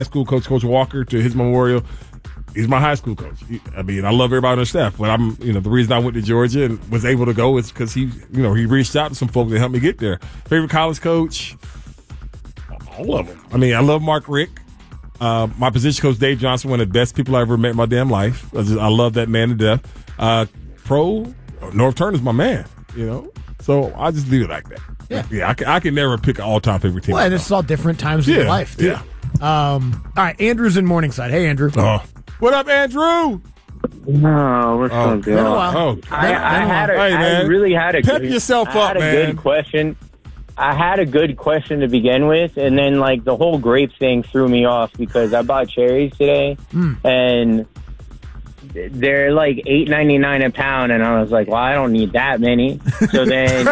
school coach, Coach Walker, to his memorial. He's my high school coach. I love everybody on the staff, but the reason I went to Georgia and was able to go is because he reached out to some folks that helped me get there. Favorite college coach? All of them. I love Mark Richt. My position coach, Dave Johnson, one of the best people I ever met in my damn life. I love that man to death. Pro, North Turner's my man, So I just leave it like that. Yeah, I can never pick an all-time favorite team. Well, and it's all different times in your life, too. Yeah. All right, Andrew's in Morningside. Hey, Andrew. What up, Andrew? No, what's up, been a while. I really had a pep yourself up, man. Good question. I had a good question to begin with, and then the whole grape thing threw me off because I bought cherries today, and they're $8.99 a pound, and I was like, well, I don't need that many. So then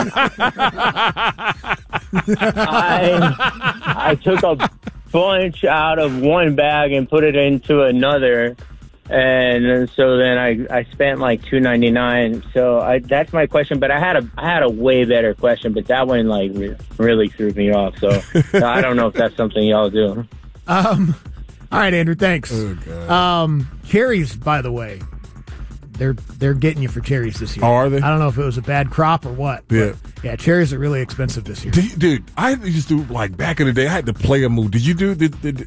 I took a bunch out of one bag and put it into another, and so then I spent $2.99. So that's my question. But I had a way better question, but that one really threw me off. So I don't know if that's something y'all do. All right, Andrew. Thanks. Oh, God. Cherries, by the way, they're getting you for cherries this year. Oh, are they? I don't know if it was a bad crop or what. Yeah. Yeah, cherries are really expensive this year. Dude, I used to back in the day. I had to play a move. Did you do?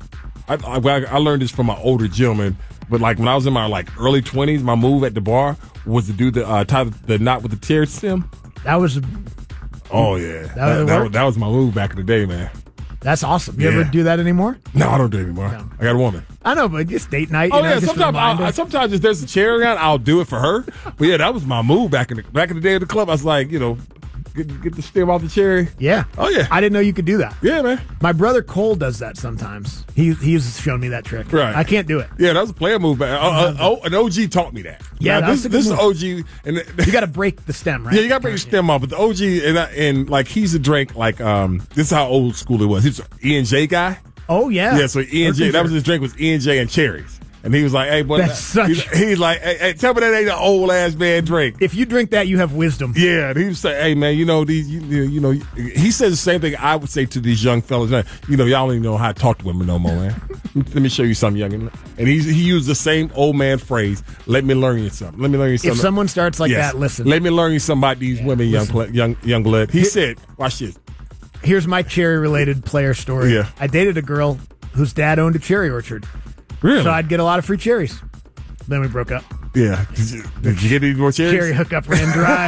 I learned this from my older gentleman. But when I was in my early 20s, my move at the bar was to do the tie the knot with the cherry stem. That was. Oh yeah, that was my move back in the day, man. That's awesome. You ever do that anymore? No, I don't do it anymore. No. I got a woman. I know, but just date night. Sometimes if there's a cherry around, I'll do it for her. But yeah, that was my move back in the day of the club. I was like, get the stem off the cherry. Yeah. Oh yeah. I didn't know you could do that. Yeah, man. My brother Cole does that sometimes. He's shown me that trick. Right. I can't do it. Yeah, that was a player move. An OG taught me that. Yeah, now, this is OG, and you got to break the stem, right? Yeah, you got to break the stem off. But the OG and he's a drink this is how old school it was. He's an E&J guy. Oh yeah. Yeah. So E&J, that was his drink was E&J and cherries. And he was like, "Hey, boy, he's like, hey, tell me that ain't an old ass man drink. If you drink that, you have wisdom." Yeah, and he was say, "Hey, man, these, he says the same thing I would say to these young fellas. Y'all don't even know how to talk to women no more, man. Let me show you something, young." And he used the same old man phrase. Let me learn you something. Let me learn you something. If someone starts that, listen. Let me learn you something about these women, young blood. He said, "Watch this." Here's my cherry related player story. Yeah. I dated a girl whose dad owned a cherry orchard. Really? So I'd get a lot of free cherries. Then we broke up. Yeah. Did you get any more cherries? Cherry hookup ran dry.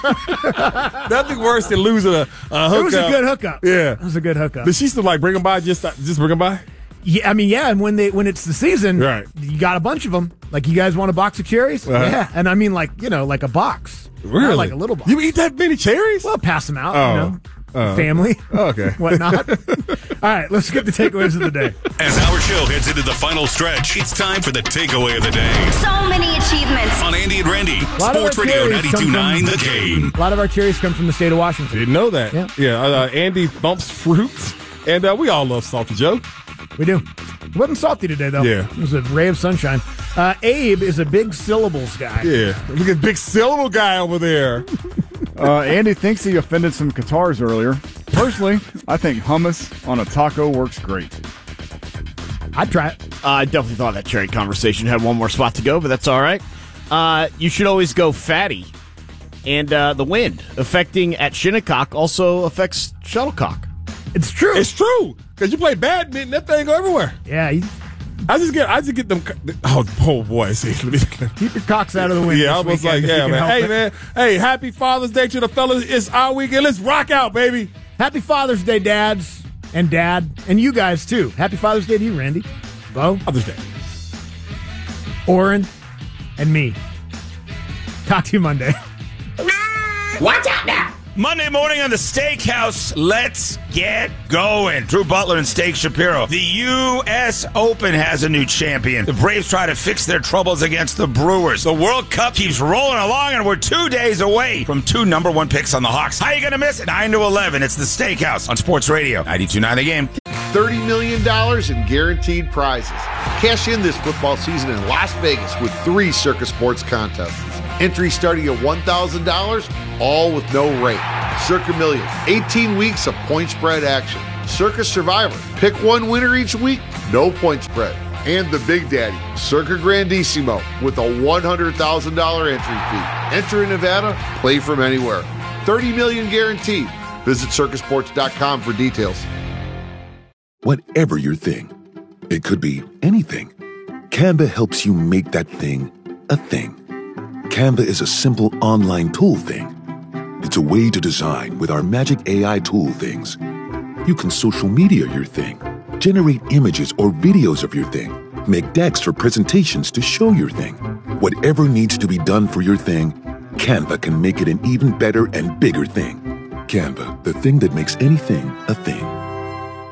Nothing worse than losing a hookup. It was a good hookup. Yeah. It was a good hookup. Did she still bring them by? Just bring them by? Yeah, and when it's the season, right. You got a bunch of them. You guys want a box of cherries? Uh-huh. Yeah. And like a box. Really? Not like a little box. You eat that many cherries? Well, pass them out, family. Okay. Whatnot. All right, let's get the takeaways of the day. As our show heads into the final stretch, it's time for the takeaway of the day. So many achievements. On Andy and Randy, Sports Radio 92.9 The Game. A lot of our cherries come from the state of Washington. Didn't know that. Yeah. Andy bumps fruits, and we all love Salty Joe. We do. It wasn't salty today, though. Yeah. It was a ray of sunshine. Abe is a big syllables guy. Yeah. Look at big syllable guy over there. Andy thinks he offended some Qatars earlier. Personally, I think hummus on a taco works great. I'd try it. I definitely thought that cherry conversation had one more spot to go, but that's all right. You should always go fatty. And the wind affecting at Shinnecock also affects shuttlecock. It's true. It's true. Because you play badminton, that thing go everywhere. Yeah. I just get them. Oh boy. See, keep your cocks out of the wind. Yeah, I was like, yeah, man. Hey, man. Hey, happy Father's Day to the fellas. It's our weekend. Let's rock out, baby. Happy Father's Day, dads and dad, and you guys too. Happy Father's Day to you, Randy, Bo, Father's Day, Oren, and me. Talk to you Monday. Watch out now. Monday morning on the Steakhouse, let's get going. Drew Butler and Steak Shapiro. The U.S. Open has a new champion. The Braves try to fix their troubles against the Brewers. The World Cup keeps rolling along, and we're 2 days away from 2 number 1 picks on the Hawks. How you going to miss it? 9 to 11. It's the Steakhouse on Sports Radio 92.9 The Game. $30 million in guaranteed prizes. Cash in this football season in Las Vegas with 3 Circus Sports contests. Entry starting at $1,000, all with no rate. Circa Million, 18 weeks of point spread action. Circus Survivor. Pick one winner each week, no point spread. And the Big Daddy, Circa Grandissimo, with a $100,000 entry fee. Enter in Nevada, play from anywhere. $30 million guaranteed. Visit circusports.com for details. Whatever your thing, it could be anything. Canva helps you make that thing a thing. Canva is a simple online tool thing. It's a way to design with our magic AI tool things. You can social media your thing, generate images or videos of your thing, make decks for presentations to show your thing. Whatever needs to be done for your thing, Canva can make it an even better and bigger thing. Canva, the thing that makes anything a thing.